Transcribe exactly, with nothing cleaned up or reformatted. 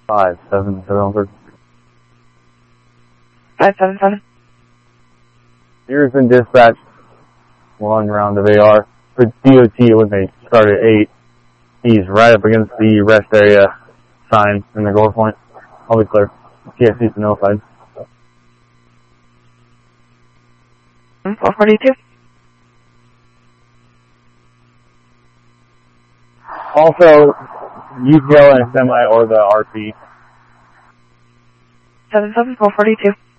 Five, seven, seven over. Five, seven, seven. Here's been dispatched. One round of A R. For D O T when they start at eight. He's right up against the rest area sign in the goal point. I'll be clear. T S C's been notified. four forty-two. Also, U T L and semi or the R P. seven seven, four forty-two.